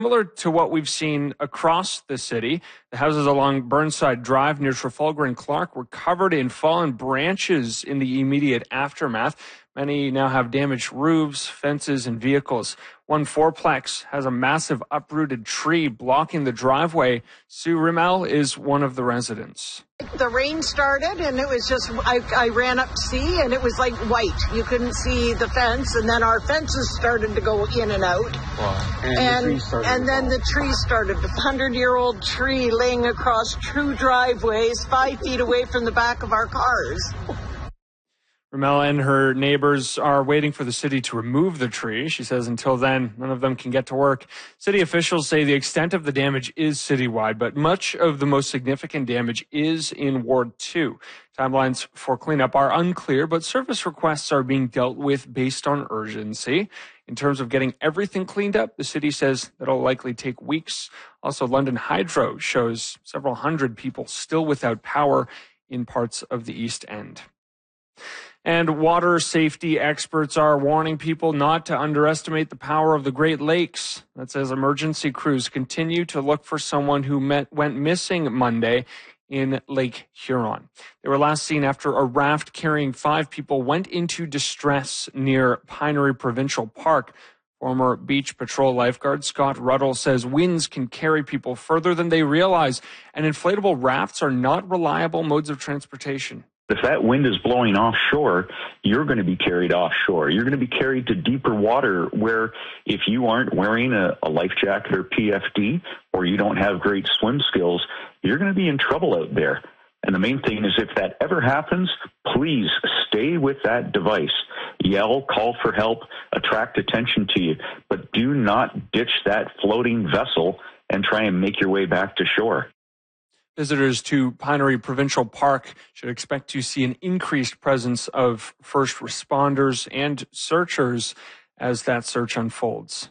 Similar to what we've seen across the city, the houses along Burnside Drive near Trafalgar and Clark were covered in fallen branches in the immediate aftermath. Many now have damaged roofs, fences, and vehicles. One fourplex has a massive uprooted tree blocking the driveway. Sue Rimmel is one of the residents. The rain started and it was just, I ran up to see and it was like white. You couldn't see the fence, and then our fences started to go in and out. Wow. And then the tree started. A 100-year-old tree laying across 2 driveways 5 feet away from the back of our cars. Rimmel and her neighbors are waiting for the city to remove the tree. She says until then, none of them can get to work. City officials say the extent of the damage is citywide, but much of the most significant damage is in Ward 2. Timelines for cleanup are unclear, but service requests are being dealt with based on urgency. In terms of getting everything cleaned up, the city says that'll likely take weeks. Also, London Hydro shows several hundred people still without power in parts of the East End. And water safety experts are warning people not to underestimate the power of the Great Lakes. That's as emergency crews continue to look for someone who went missing Monday in Lake Huron. They were last seen after a raft carrying 5 people went into distress near Pinery Provincial Park. Former Beach Patrol lifeguard Scott Ruddle says winds can carry people further than they realize, and inflatable rafts are not reliable modes of transportation. If that wind is blowing offshore, you're going to be carried offshore. You're going to be carried to deeper water where if you aren't wearing a life jacket or PFD, or you don't have great swim skills, you're going to be in trouble out there. And the main thing is if that ever happens, please stay with that device. Yell, call for help, attract attention to you, but do not ditch that floating vessel and try and make your way back to shore. Visitors to Pinery Provincial Park should expect to see an increased presence of first responders and searchers as that search unfolds.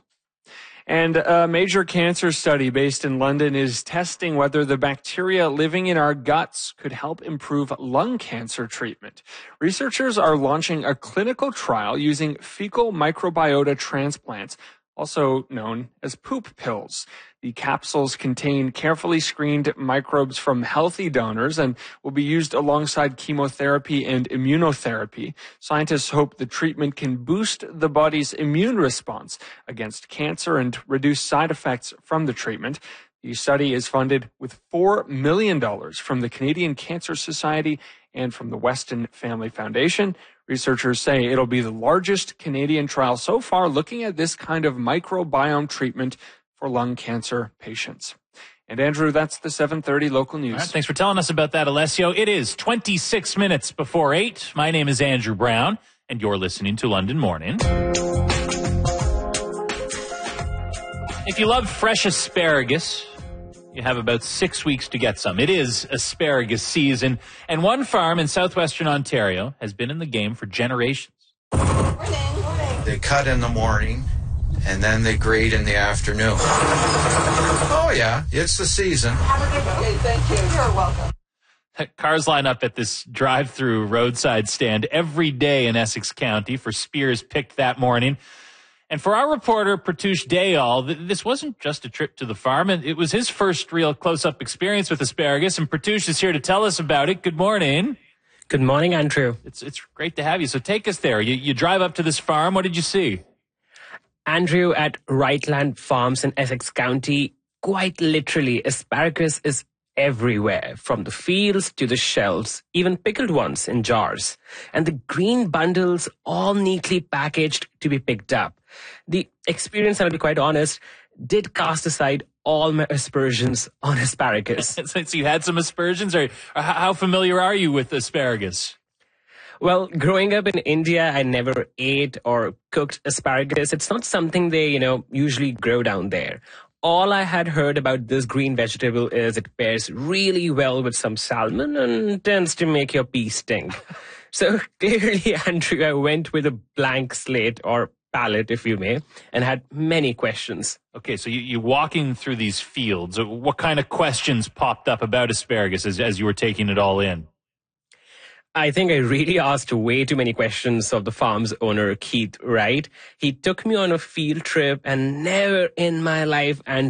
And a major cancer study based in London is testing whether the bacteria living in our guts could help improve lung cancer treatment. Researchers are launching a clinical trial using fecal microbiota transplants, also known as poop pills. The capsules contain carefully screened microbes from healthy donors and will be used alongside chemotherapy and immunotherapy. Scientists hope the treatment can boost the body's immune response against cancer and reduce side effects from the treatment. The study is funded with $4 million from the Canadian Cancer Society and from the Weston Family Foundation. Researchers say it'll be the largest Canadian trial so far looking at this kind of microbiome treatment for lung cancer patients. And Andrew, that's the 7:30 local news. All right, thanks for telling us about that, Alessio. It is 26 minutes before 8. My name is Andrew Brown, and you're listening to London Morning. If you love fresh asparagus, you have about 6 weeks to get some. It is asparagus season, and one farm in southwestern Ontario has been in the game for generations. Morning. They cut in the morning, and then they grade in the afternoon. Oh, yeah, it's the season. Have a good day. Thank you. You're welcome. Cars line up at this drive-through roadside stand every day in Essex County for spears picked that morning. And for our reporter, Pratush Dayal, this wasn't just a trip to the farm. It was his first real close-up experience with asparagus, and Pratush is here to tell us about it. Good morning. Good morning, Andrew. It's great to have you. So take us there. You drive up to this farm. What did you see? Andrew, at Rightland Farms in Essex County, quite literally, asparagus is everywhere, from the fields to the shelves, even pickled ones in jars. And the green bundles all neatly packaged to be picked up. The experience, I'll be quite honest, did cast aside all my aspersions on asparagus. So you had some aspersions, or how familiar are you with asparagus? Well, growing up in India, I never ate or cooked asparagus. It's not something they, usually grow down there. All I had heard about this green vegetable is it pairs really well with some salmon and tends to make your pee stink. So clearly, Andrew, I went with a blank slate or palette, if you may, and had many questions. Okay, so you're walking through these fields. What kind of questions popped up about asparagus as you were taking it all in? I think I really asked way too many questions of the farm's owner, Keith Wright. He took me on a field trip, and never in my life